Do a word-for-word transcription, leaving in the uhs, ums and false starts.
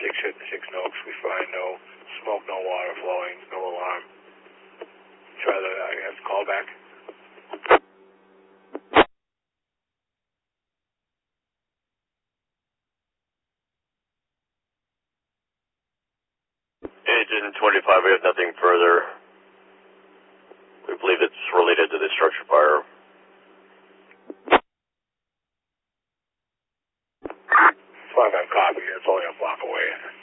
six fifty-six Noakes. We find no smoke, no water flowing, no alarm. Try the, I guess, call back. Agent twenty-five, we have nothing further. We believe it's related to the structure fire. Five, I'm copy. It's only a block away.